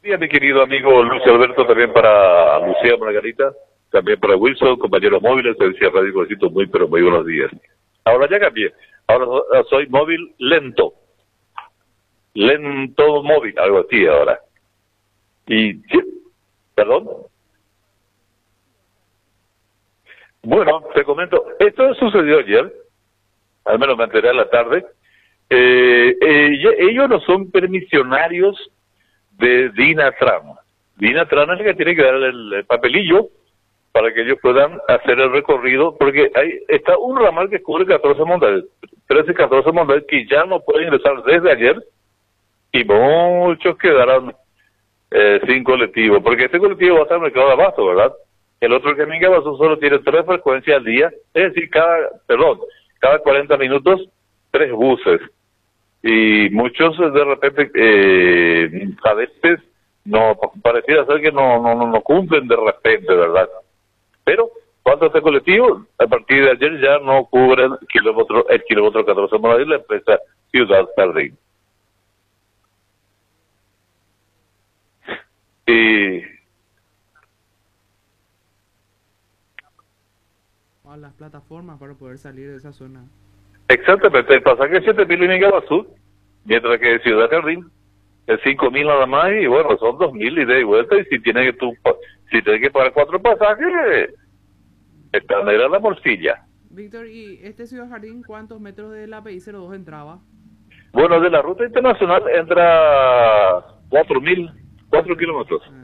Bien, mi querido amigo Luis Alberto, también para Lucía Margarita, también para Wilson, compañeros móviles, te decía Radio Cosito, muy, pero muy buenos días. Ahora ya cambié, ahora soy móvil lento móvil, algo así ahora. Y, sí, perdón. Bueno, te comento, esto sucedió ayer, al menos me enteré en la tarde. Ellos no son permisionarios de Dinatran. Dinatran es el que tiene que dar el papelillo para que ellos puedan hacer el recorrido, porque ahí está un ramal que cubre 14 mondas, 13, 14 mondas, que ya no pueden ingresar desde ayer, y muchos quedarán sin colectivo, porque este colectivo va a estar en el mercado de abasto, ¿verdad? El otro que venga solo tiene 3 frecuencias al día, es decir, cada 40 minutos, 3 buses. Y muchos de repente, a veces, no pareciera ser que no cumplen de repente, ¿verdad? Pero, cuando este colectivo, a partir de ayer ya no cubre el kilómetro 14 de la empresa Ciudad Jardín. Y a las plataformas para poder salir de esa zona. exactamente, el pasaje es 7.000 en Iguazú, mientras que Ciudad Jardín es 5.000 nada más, y bueno, son 2.000 ida y vuelta, y si tienes que pagar 4 pasajes, está negra la morcilla. Víctor, ¿y este Ciudad Jardín cuántos metros de la PI 02 entraba? Bueno, de la ruta internacional entra 4 kilómetros.